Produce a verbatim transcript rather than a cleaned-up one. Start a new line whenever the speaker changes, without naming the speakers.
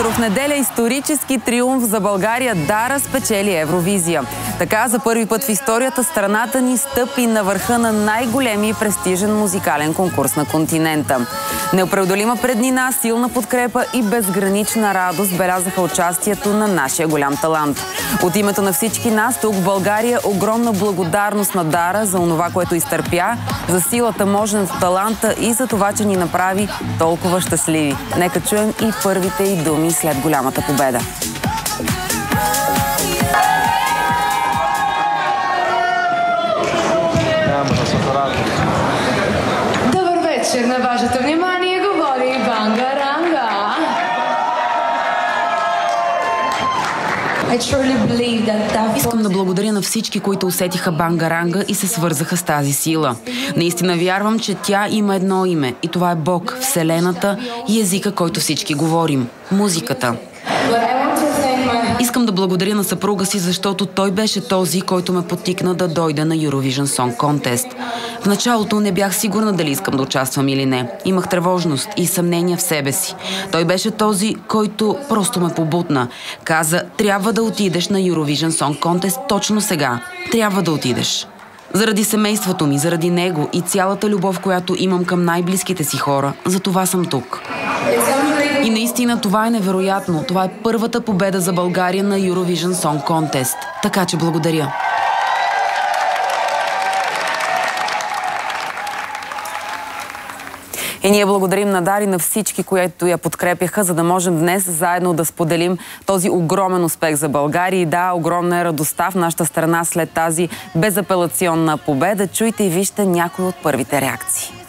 Утро в неделя исторически триумф за България. Дара спечели Евровизия. Така за първи път в историята страната ни стъпи на върха на най-големи и престижен музикален конкурс на континента. Неопреодолима преднина, силна подкрепа и безгранична радост белязаха участието на нашия голям талант. От името на всички нас тук в България огромна благодарност на Дара за онова, което изтърпя, за силата, моженост, таланта и за това, че ни направи толкова щастливи. Нека чуем и първите й думи след голямата победа.
Добър вечер, на вашето внимание говори Бангаранга.
Искам да благодаря на всички, които усетиха Бангаранга и се свързаха с тази сила. Наистина вярвам, че тя има едно име и това е Бог, Вселената и езика, който всички говорим – музиката. Искам да благодаря на съпруга си, защото той беше този, който ме подтикна да дойда на Eurovision Song Contest. В началото не бях сигурна дали искам да участвам или не. Имах тревожност и съмнения в себе си. Той беше този, който просто ме побутна. Каза, трябва да отидеш на Eurovision Song Contest точно сега. Трябва да отидеш. Заради семейството ми, заради него и цялата любов, която имам към най-близките си хора, за това съм тук. И наистина това е невероятно. Това е първата победа за България на Eurovision Song Contest. Така че благодаря. И ние благодарим на Дари, на всички, които я подкрепяха, за да можем днес заедно да споделим този огромен успех за България. И да, огромна е радостта в нашата страна след тази безапелационна победа. Чуйте и вижте някои от първите реакции.